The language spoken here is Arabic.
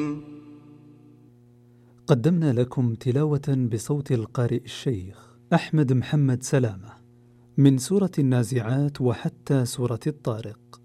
قدمنا لكم تلاوة بصوت القارئ الشيخ أحمد محمد سلامة من سورة النازعات وحتى سورة الطارق.